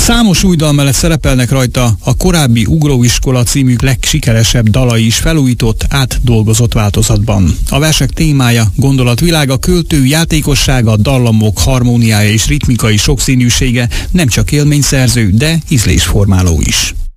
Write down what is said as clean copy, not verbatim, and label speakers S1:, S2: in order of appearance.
S1: Számos új dal mellett szerepelnek rajta a korábbi Ugróiskola című legsikeresebb dalai is felújított, átdolgozott változatban. A versek témája, gondolatvilága, költő játékossága, dallamok harmóniája és ritmikai sokszínűsége nem csak élményszerző, de ízlésformáló is.